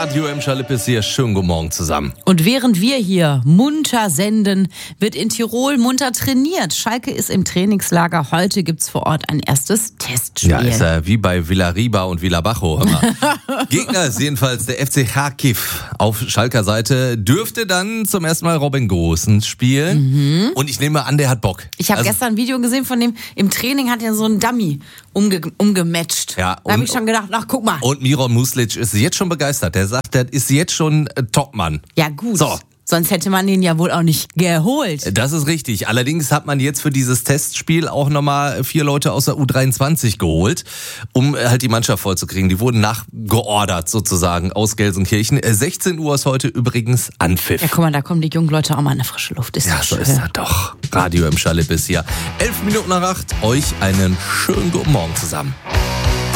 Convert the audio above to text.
Radio Emscher Lippes hier. Schönen guten Morgen zusammen. Und während wir hier munter senden, wird in Tirol munter trainiert. Schalke ist im Trainingslager. Heute gibt's vor Ort ein erstes Testspiel. Ja, ist ja wie bei Villarriba und Villabajo. Gegner ist jedenfalls der FC Kharkiv. Auf Schalker Seite dürfte dann zum ersten Mal Robin Gosens spielen. Und ich nehme an, der hat Bock. Ich habe gestern ein Video gesehen von dem, im Training hat er so einen Dummy umgematcht. Ja, da habe ich schon gedacht, ach guck mal. Und Miron Muslic ist jetzt schon begeistert. Der sagt, der ist jetzt schon Topmann. Ja gut, so. Sonst hätte man den ja wohl auch nicht geholt. Das ist richtig. Allerdings hat man jetzt für dieses Testspiel auch nochmal 4 Leute aus der U23 geholt, um halt die Mannschaft vollzukriegen. Die wurden nachgeordert sozusagen aus Gelsenkirchen. 16 Uhr ist heute übrigens Anpfiff. Ja guck mal, da kommen die jungen Leute auch mal in eine frische Luft. Ist ja, so ist das doch. Radio Emscher Lippes hier. 11 Minuten nach 8. Euch einen schönen guten Morgen zusammen.